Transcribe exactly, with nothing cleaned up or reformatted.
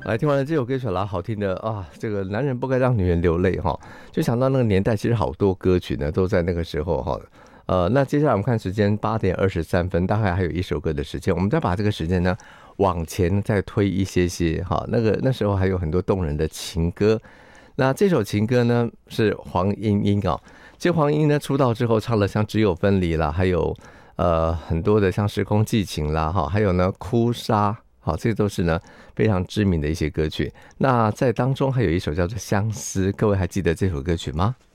来听完了这首歌曲啦，好听的啊！这个男人不该让女人流泪哈，就想到那个年代，其实好多歌曲呢都在那个时候哈。呃，那接下来我们看时间八点二十三分，大概还有一首歌的时间，我们再把这个时间呢往前再推一些些哈。那个那时候还有很多动人的情歌，那这首情歌呢是黄莺莺啊。这黄莺呢出道之后唱了像《只有分离》啦，还有呃很多的像《时空寄情》啦哈，还有呢哭砂。好，这都是呢非常知名的一些歌曲。那在当中还有一首叫做《相思》，各位还记得这首歌曲吗？